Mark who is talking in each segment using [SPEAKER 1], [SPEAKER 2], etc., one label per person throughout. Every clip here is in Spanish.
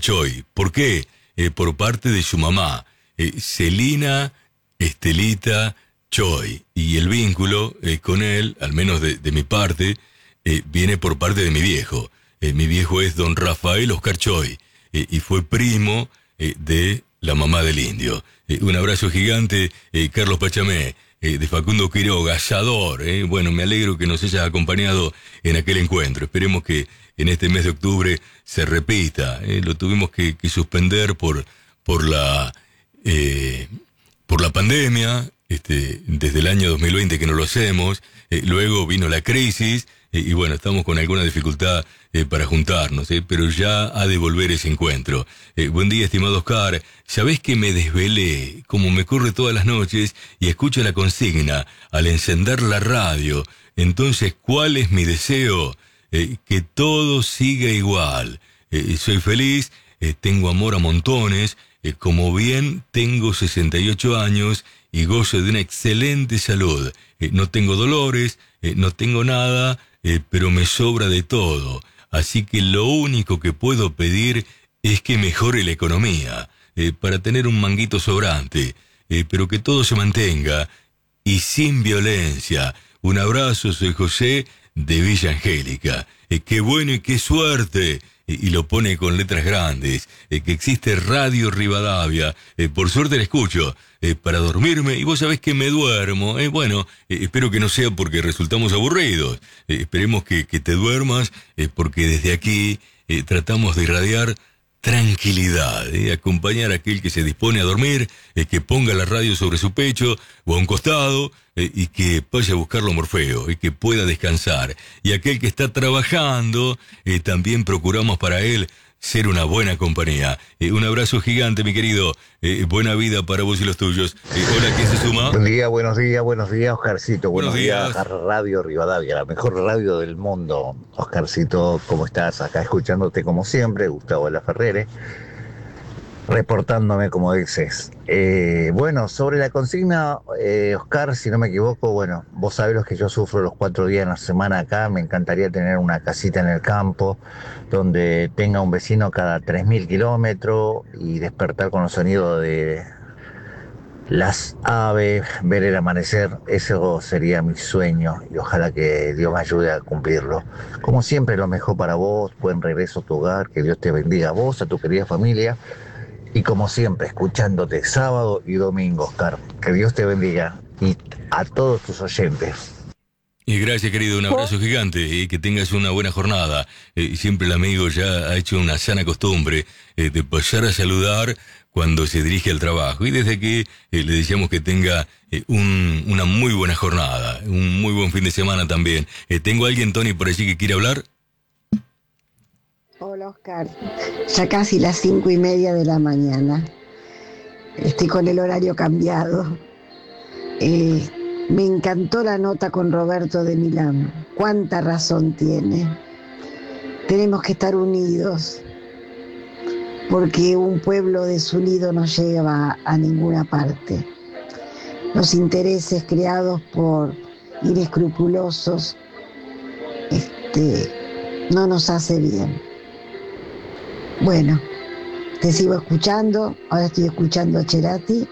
[SPEAKER 1] Choi. ¿Por qué? Por parte de su mamá, Celina Estelita Choi. Y el vínculo con él, al menos de mi parte, viene por parte de mi viejo. Mi viejo es don Rafael Oscar Choi, y fue primo de la mamá del indio. Un abrazo gigante, Carlos Pachamé, de Facundo Quiroga, asador. Bueno, me alegro que nos hayas acompañado en aquel encuentro. Esperemos que en este mes de octubre se repita. Lo tuvimos que suspender por la pandemia, desde el año 2020 que no lo hacemos. Luego vino la crisis, y bueno, estamos con alguna dificultad para juntarnos, pero ya ha de volver ese encuentro. Buen día, estimado Oscar. ¿Sabés que me desvelé, como me ocurre todas las noches, y escucho la consigna al encender la radio? Entonces, ¿cuál es mi deseo? Que todo siga igual. Soy feliz, tengo amor a montones, como bien tengo 68 años y gozo de una excelente salud. No tengo dolores, no tengo nada, pero me sobra de todo. Así que lo único que puedo pedir es que mejore la economía, para tener un manguito sobrante, pero que todo se mantenga y sin violencia. Un abrazo, soy José de Villa Angélica. Qué bueno y qué suerte. Y lo pone con letras grandes, que existe Radio Rivadavia. Por suerte la escucho para dormirme, y vos sabés que me duermo. Bueno, espero que no sea porque resultamos aburridos. Esperemos que te duermas, porque desde aquí tratamos de irradiar tranquilidad, acompañar a aquel que se dispone a dormir, que ponga la radio sobre su pecho o a un costado, y que vaya a buscarlo a Morfeo, y que pueda descansar. Y aquel que está trabajando, también procuramos para él ser una buena compañía. Un abrazo gigante, mi querido. Buena vida para vos y los tuyos. Hola, ¿quién se suma?
[SPEAKER 2] Buen día, buenos días, Oscarcito. Buenos días, Radio Rivadavia, la mejor radio del mundo. Oscarcito, ¿cómo estás? Acá escuchándote como siempre, Gustavo Laferrere, reportándome como dices. Bueno, sobre la consigna, Oscar, si no me equivoco, bueno, vos sabés lo que yo sufro los 4 días en la semana acá. Me encantaría tener una casita en el campo donde tenga un vecino cada 3.000 kilómetros y despertar con los sonidos de las aves, ver el amanecer. Eso sería mi sueño y ojalá que Dios me ayude a cumplirlo. Como siempre, lo mejor para vos, buen regreso a tu hogar, que Dios te bendiga a vos, a tu querida familia. Y como siempre, escuchándote sábado y domingo, Oscar. Que Dios te bendiga y a todos tus oyentes.
[SPEAKER 1] Y gracias, querido, un abrazo gigante, y que tengas una buena jornada. Siempre el amigo ya ha hecho una sana costumbre de pasar a saludar cuando se dirige al trabajo. Y desde que le deseamos que tenga una muy buena jornada, un muy buen fin de semana también. ¿Tengo a alguien, Tony, por allí que quiere hablar?
[SPEAKER 3] Hola, Oscar. Ya casi las 5:30 de la mañana. Estoy con el horario cambiado. Me encantó la nota con Roberto de Milán. Cuánta razón tiene. Tenemos que estar unidos, porque un pueblo desunido no lleva a ninguna parte. Los intereses creados por inescrupulosos no nos hace bien. Bueno, te sigo escuchando. Ahora estoy escuchando a Cerati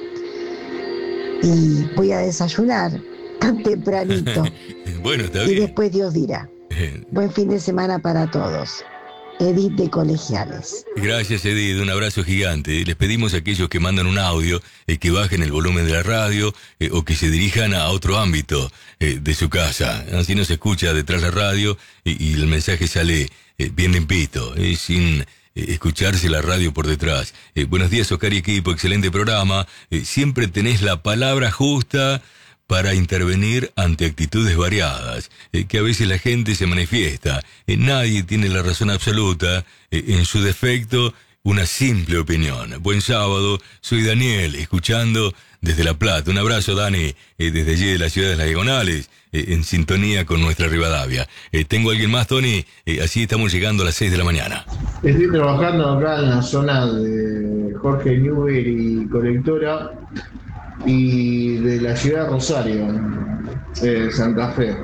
[SPEAKER 3] y voy a desayunar tan tempranito.
[SPEAKER 1] Bueno, está
[SPEAKER 3] y
[SPEAKER 1] bien.
[SPEAKER 3] después Dios dirá. Buen fin de semana para todos. Edith de Colegiales.
[SPEAKER 1] Gracias, Edith, un abrazo gigante. Les pedimos a aquellos que mandan un audio que bajen el volumen de la radio, o que se dirijan a otro ámbito de su casa. Así no se escucha detrás la radio y el mensaje sale bien limpito, sin escucharse la radio por detrás. Buenos días, Oscar y equipo, excelente programa. Siempre tenés la palabra justa para intervenir ante actitudes variadas, que a veces la gente se manifiesta. Nadie tiene la razón absoluta, en su defecto, una simple opinión. Buen sábado, soy Daniel, escuchando desde La Plata. Un abrazo, Dani, desde allí de la ciudad de Las Diagonales, en sintonía con nuestra Rivadavia. ¿Tengo alguien más, Tony? Así estamos llegando a las 6 de la mañana.
[SPEAKER 4] Estoy trabajando acá en la zona de Jorge Newbery y Colectora, y de la ciudad de Rosario, Santa Fe.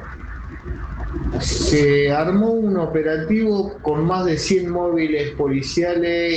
[SPEAKER 4] Se armó un operativo con más de 100 móviles policiales